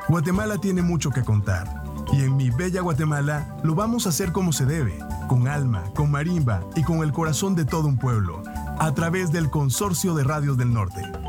Guatemala tiene mucho que contar. Y en Mi Bella Guatemala lo vamos a hacer como se debe, con alma, con marimba y con el corazón de todo un pueblo, a través del Consorcio de Radios del Norte.